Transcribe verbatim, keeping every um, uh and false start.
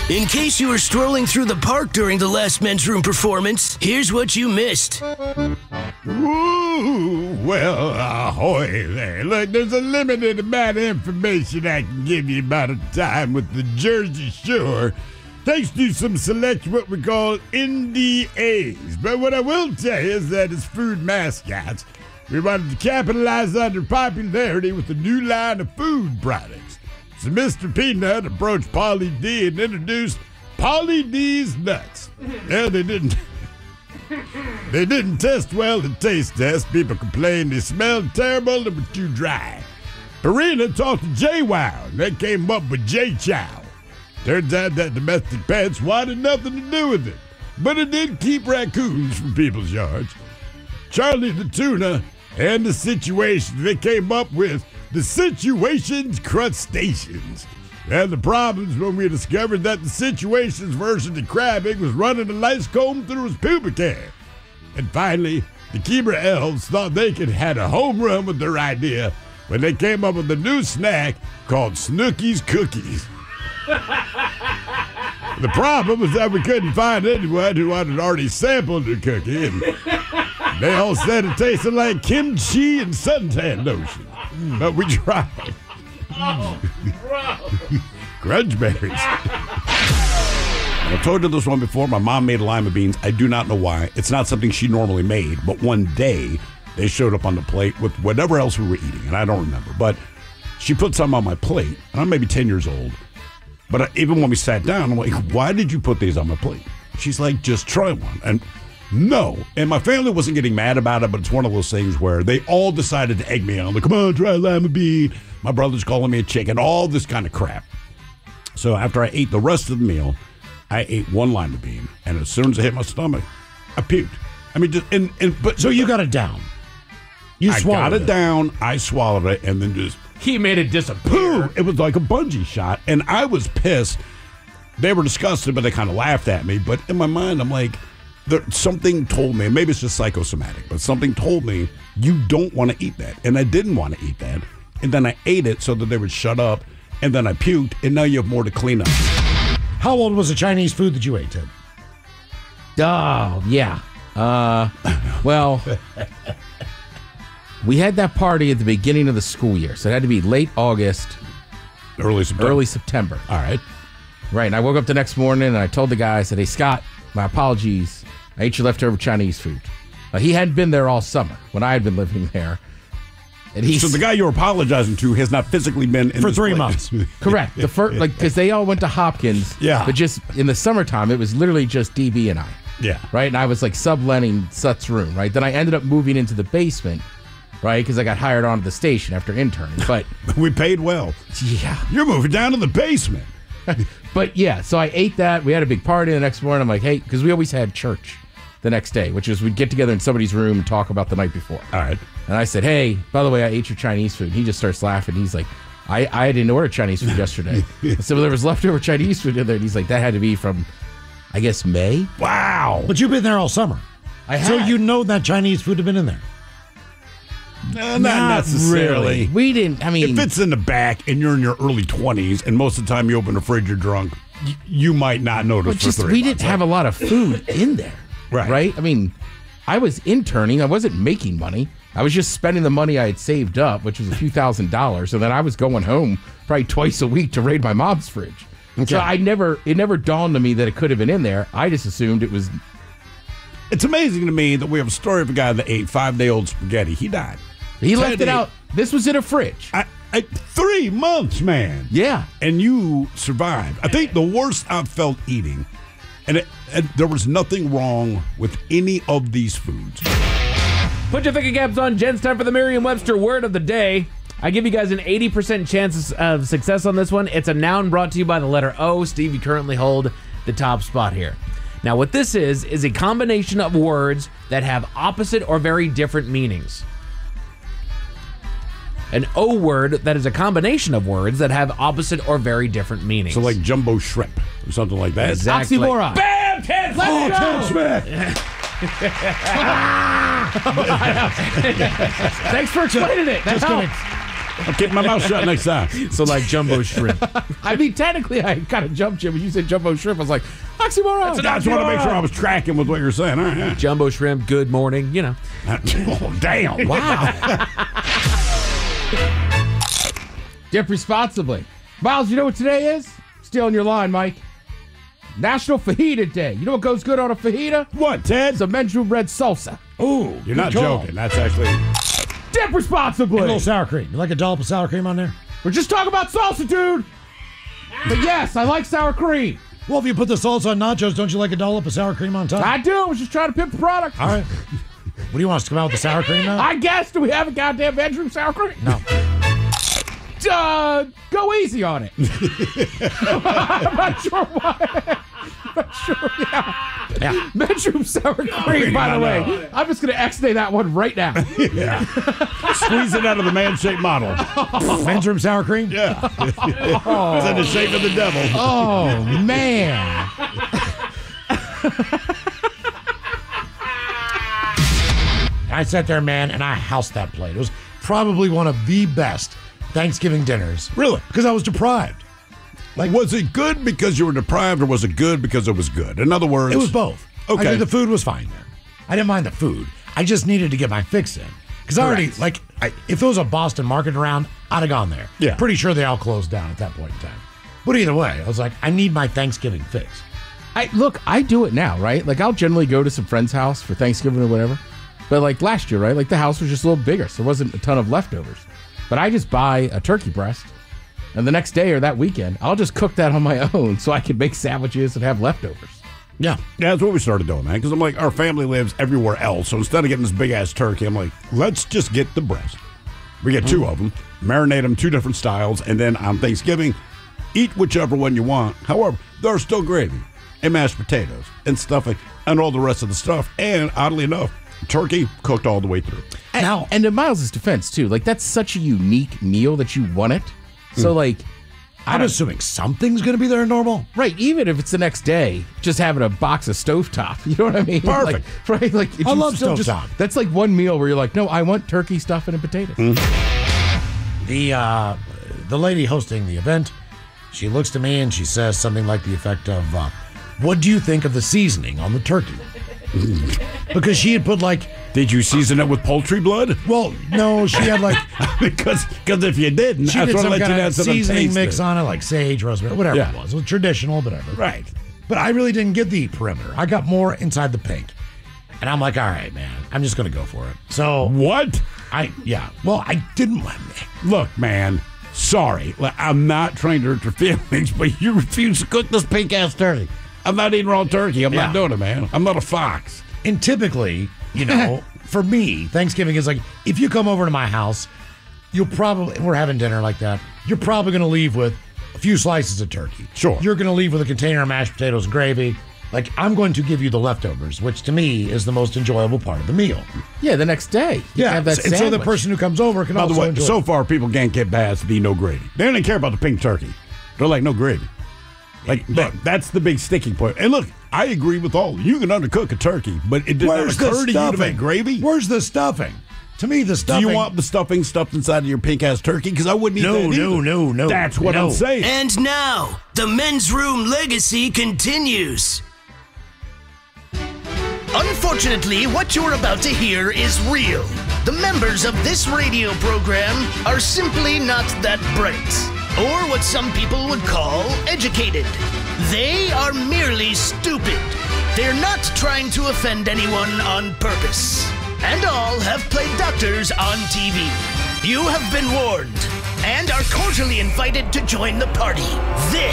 In case you were strolling through the park during the last Men's Room performance, here's what you missed. Ooh, well, ahoy there. Look, there's a limited amount of information I can give you about a time with the Jersey Shore, thanks to some select what we call N D As. But what I will tell you is that as food mascots, we wanted to capitalize on their popularity with a new line of food products. So Mister Peanut approached Pauly D and introduced Pauly D's Nuts. Well, they didn't... They didn't test well at taste test. People complained they smelled terrible and were too dry. Purina talked to J-Wow, and they came up with J-Chow. Turns out that domestic pets wanted nothing to do with it, but it did keep raccoons from people's yards. Charlie the Tuna and the Situations, they came up with the Situations Crustaceans. And the problems when we discovered that the Situations version of crabbing was running a lice comb through his pubic hair. And finally, the Kebra elves thought they could had a home run with their idea when they came up with a new snack called Snooki's Cookies. The problem was that we couldn't find anyone who had already sampled the cookie, and they all said it tasted like kimchi and suntan lotion. But we tried. Oh, bro. Grudge berries. I've told you this one before. My mom made lima beans. I do not know why. It's not something she normally made, but one day they showed up on the plate with whatever else we were eating, and I don't remember. But she put some on my plate, and I'm maybe ten years old. But I, even when we sat down, I'm like, why did you put these on my plate? She's like, just try one. And no. And my family wasn't getting mad about it, but it's one of those things where they all decided to egg me on. Like, come on, try a lima bean. My brother's calling me a chicken, all this kind of crap. So after I ate the rest of the meal, I ate one lima bean, and as soon as it hit my stomach, I puked. I mean, just and, and but so you got it down. You I swallowed got it, it down. I swallowed it, and then just He made it disappear. pooh. It was like a bungee shot, and I was pissed. They were disgusted, but they kind of laughed at me. But in my mind, I'm like, there, something told me, maybe it's just psychosomatic, but something told me you don't want to eat that, and I didn't want to eat that. And then I ate it so that they would shut up, and then I puked, and now you have more to clean up. How old was the Chinese food that you ate, Ted? Oh, yeah. Uh, well, we had that party at the beginning of the school year, so it had to be late August, Early September. early September. All right. Right, and I woke up the next morning, and I told the guy, I said, hey, Scott, my apologies. I ate your leftover Chinese food. Uh, he hadn't been there all summer when I had been living there. And he So the guy you're apologizing to has not physically been in For this three place. months. Correct. The first, like, because they all went to Hopkins. Yeah. But just in the summertime, it was literally just D B and I. Yeah. Right. And I was like subletting Sut's room. Right. Then I ended up moving into the basement. Right. Because I got hired onto the station after interning. But We paid well. yeah. You're moving down to the basement. But yeah. So I ate that. We had a big party the next morning. I'm like, hey, because we always had church the next day, which is we'd get together in somebody's room and talk about the night before. All right. And I said, hey, by the way, I ate your Chinese food. He just starts laughing. He's like, I, I didn't order Chinese food yesterday. I said, well, there was leftover Chinese food in there. And he's like, that had to be from, I guess, May. Wow. But you've been there all summer. I So had. you know that Chinese food had been in there. Uh, not, necessarily. We didn't, I mean. If it's in the back and you're in your early twenties and most of the time you open the fridge, you're drunk, y- you might not notice Well, for just three we months. didn't have a lot of food in there. Right. Right? I mean, I was interning. I wasn't making money. I was just spending the money I had saved up, which was a few thousand dollars. And then I was going home probably twice a week to raid my mom's fridge. So I never, it never dawned on me that it could have been in there. I just assumed it was. It's amazing to me that we have a story of a guy that ate five-day-old spaghetti. He died. He left it Teddy. out. This was in a fridge. I, I, three months, man. Yeah. And you survived. I think the worst I've felt eating, and, it, and there was nothing wrong with any of these foods. Put your thinking caps on, Jen. It's time for the Merriam-Webster word of the day. I give you guys an eighty percent chance of success on this one. It's a noun brought to you by the letter O. Steve, you currently hold the top spot here. Now, what this is, is a combination of words that have opposite or very different meanings. An O word that is a combination of words that have opposite or very different meanings. So like jumbo shrimp or something like that. Exactly. Oxymoron. Bam! Ted, let's Oh, go! Ted Smith. Thanks for explaining it. That Just helped. kidding. I'll keep my mouth shut next time. So like jumbo shrimp. I mean, technically, I kind of jumped you when you said jumbo shrimp. I was like, oxymoron. I just want to make sure I was tracking with what you're saying. All right, yeah. Jumbo shrimp, good morning, you know. Oh, damn. Wow. Dip responsibly. Miles, you know what today is? Stealing your line, Mike. National Fajita Day. You know what goes good on a fajita? What, Ted? It's a men's room red salsa. Ooh, You're not joking. That's actually... Dip responsibly. And a little sour cream. You like a dollop of sour cream on there? We're just talking about salsa, dude. But yes, I like sour cream. Well, if you put the salsa on nachos, don't you like a dollop of sour cream on top? I do. I was just trying to pimp the product. All right. What do you want us to come out with the sour cream now? I guess. Do we have a goddamn bedroom sour cream? No. Uh, go easy on it. I'm not sure why. I'm not sure. Yeah. Yeah. Bedroom sour cream, by the way. I'm just going to X-day that one right now. Yeah. Squeeze it out of the man-shaped model. Men's room sour cream? Yeah. It's in the shape of the devil. Oh, man. I sat there, man, and I housed that plate. It was probably one of the best Thanksgiving dinners. Really? Because I was deprived. Like, was it good because you were deprived, or was it good because it was good? In other words, It was both. Okay. I think the food was fine there. I didn't mind the food. I just needed to get my fix in. Because I already, like, I, if there was a Boston market around, I'd have gone there. Yeah. Pretty sure they all closed down at that point in time. But either way, I was like, I need my Thanksgiving fix. I look, I do it now, right? Like, I'll generally go to some friend's house for Thanksgiving or whatever. But like last year, right? Like the house was just a little bigger, so there wasn't a ton of leftovers. But I just buy a turkey breast, and the next day or that weekend, I'll just cook that on my own so I can make sandwiches and have leftovers. Yeah. Yeah, that's what we started doing, man. Because I'm like, our family lives everywhere else. So instead of getting this big ass turkey, I'm like, let's just get the breast. We get two of them, marinate them two different styles, and then on Thanksgiving, eat whichever one you want. However, there's still gravy and mashed potatoes and stuffing and all the rest of the stuff. And oddly enough, turkey cooked all the way through. And, Now- and in Miles' defense, too, like that's such a unique meal that you want it. So, like, I'm assuming something's going to be there normal. right, even if it's the next day, just having a box of stovetop, you know what I mean? Perfect. Like, right? Like, if I you love still just- stovetop. That's like one meal where you're like, no, I want turkey, stuffing, and potatoes. The uh, the lady hosting the event, she looks to me and she says something like the effect of, uh, what do you think of the seasoning on the turkey? Because she had put like, Did you season it with poultry blood? well, no, she had like, because because if you didn't, she I did just some want to let kind you of know something seasoning tasty. mix on it, like sage, rosemary, whatever Yeah. it was. It was traditional, whatever. Right. But I really didn't get the perimeter. I got more inside the pink. And I'm like, all right, man, I'm just going to go for it. So, What? I, yeah. Well, I didn't. Look, man. Sorry. Like, I'm not trying to hurt your feelings, but you refuse to cook this pink ass turkey. I'm not eating raw turkey. I'm Yeah. not doing it, man. I'm not a fox. And typically, you know, for me, Thanksgiving is like, if you come over to my house, you'll probably, we're having dinner like that, you're probably going to leave with a few slices of turkey. Sure. You're going to leave with a container of mashed potatoes and gravy. Like, I'm going to give you the leftovers, which to me is the most enjoyable part of the meal. Yeah, the next day. You Yeah. have that and so the sandwich. person who comes over can By the also way, enjoy so it. far people can't get past the no gravy. They don't even care about the pink turkey. They're like, no gravy. Like, that, that's the big sticking point. And look, I agree with all. You can undercook a turkey, but it did Where's not the occur to you to stuffing? make gravy. Where's the stuffing? To me, the Do stuffing. you want the stuffing stuffed inside of your pink ass turkey? Because I wouldn't eat No, that no, either. no, no, That's what no. I'm saying. And now, the men's room legacy continues. Unfortunately, what you're about to hear is real. The members of this radio program are simply not that bright, or what some people would call educated. They are merely stupid. They're not trying to offend anyone on purpose. And all have played doctors on T V. You have been warned and are cordially invited to join the party. This